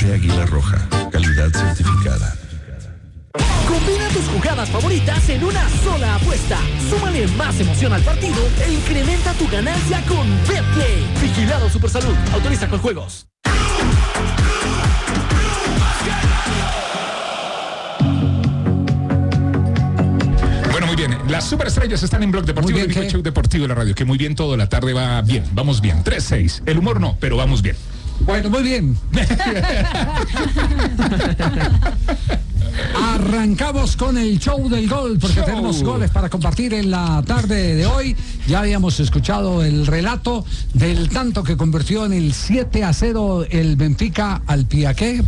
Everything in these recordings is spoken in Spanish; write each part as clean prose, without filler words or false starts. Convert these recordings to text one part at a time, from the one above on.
Leche Águila Roja, calidad certificada. Combina tus jugadas favoritas en una sola apuesta. Súmale más emoción al partido e incrementa tu ganancia con BetPlay. Vigilado Supersalud. Autoriza con juegos. Bueno, muy bien. Las superestrellas están en Blog Deportivo, el show deportivo de la radio. Que muy bien, toda la tarde va bien. Vamos bien. 3-6. El humor no, pero vamos bien. Bueno, muy bien. Arrancamos con el show del gol, porque tenemos goles para compartir en la tarde de hoy. Ya habíamos escuchado el relato del tanto que convirtió en el 7-0 el Benfica al Casapía.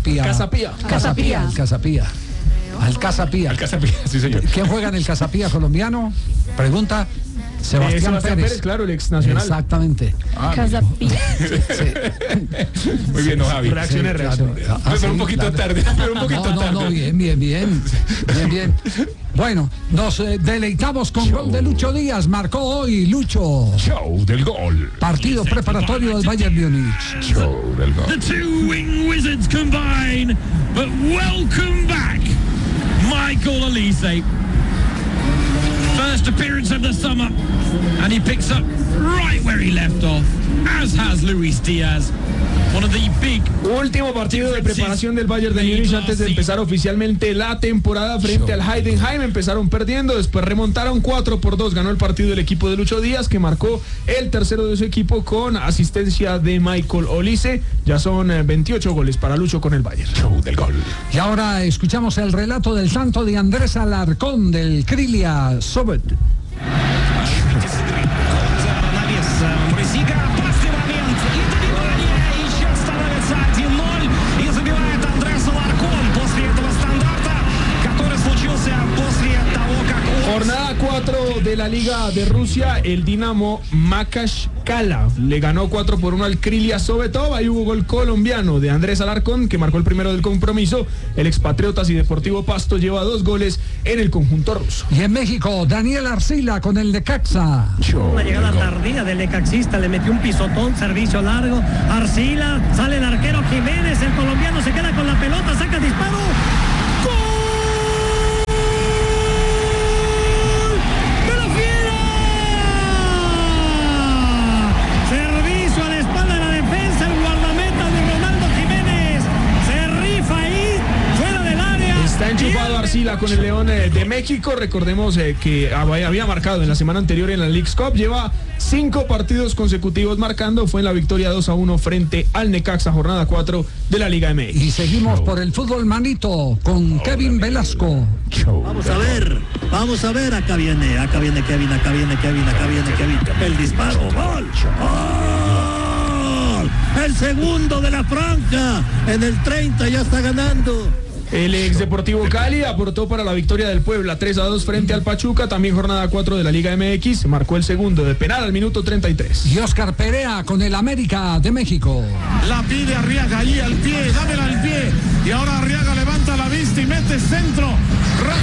Al Casapía, sí señor. ¿Quién juega en el Casapía colombiano? Pregunta Sebastián Pérez, claro, el ex nacional. Exactamente. Casapía. Muy bien, Javi. Reaccioné. Pero un poquito tarde. No, bien. Bueno, nos deleitamos con gol de Lucho Díaz. Marcó hoy Lucho. Show del gol. Partido preparatorio del Bayern Múnich. Show del gol. The two wing wizards combine, but welcome back, Michael Olise. First appearance of the summer, and he picks up right where he left off, as has Luis Diaz. One of the big Último partido de preparación del Bayern de Múnich antes de empezar oficialmente la temporada frente al Heidenheim. Empezaron perdiendo, después remontaron 4-2. Ganó el partido el equipo de Lucho Díaz, que marcó el tercero de su equipo con asistencia de Michael Olise. Ya son 28 goles para Lucho con el Bayern. Show del gol. Y ahora escuchamos el relato del santo de Andrés Alarcón del Krylia Sovet. Jornada 4 de la Liga de Rusia, el Dinamo Makashkala le ganó 4-1 al Krylia Sovetov. Ahí hubo gol colombiano de Andrés Alarcón, que marcó el primero del compromiso. El expatriotas y Deportivo Pasto lleva 2 goles en el conjunto ruso. Y en México, Daniel Arcila con el Necaxa. Una llegada tardía del necaxista, le metió un pisotón, servicio largo. Arcila, sale el arquero Jiménez, el colombiano se queda con la pelota, saca el disparo. Está enchufado Arcila con el León de México. Recordemos que había marcado en la semana anterior en la Leagues Cup. Lleva 5 partidos consecutivos marcando. Fue en la victoria 2-1 frente al Necaxa, jornada 4 de la Liga MX. Y seguimos por el fútbol manito con Kevin Velasco. Vamos a ver, acá viene Kevin. El disparo, gol. El segundo de la franja, en el 30 ya está ganando. El ex Deportivo Cali aportó para la victoria del Puebla 3-2 frente al Pachuca. También jornada 4 de la Liga MX. Marcó el segundo de penal al minuto 33. Y Oscar Perea con el América de México. La pide Arriaga ahí al pie, dámela al pie. Y ahora Arriaga levanta la vista y mete centro.